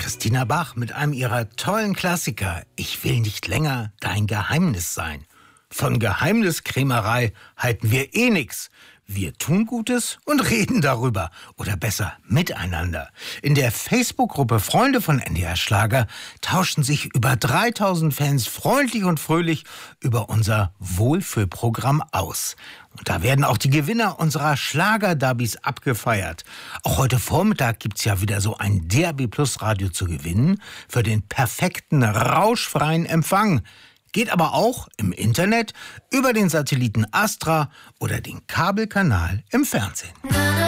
Christina Bach mit einem ihrer tollen Klassiker Ich will nicht länger dein Geheimnis sein. Von Geheimniskrämerei halten wir eh nix. Wir tun Gutes und reden darüber. Oder besser, miteinander. In der Facebook-Gruppe Freunde von NDR Schlager tauschen sich über 3000 Fans freundlich und fröhlich über unser Wohlfühlprogramm aus. Und da werden auch die Gewinner unserer Schlager-Derbys abgefeiert. Auch heute Vormittag gibt's ja wieder so ein DRB Plus Radio zu gewinnen für den perfekten, rauschfreien Empfang. Geht aber auch im Internet, über den Satelliten Astra oder den Kabelkanal im Fernsehen.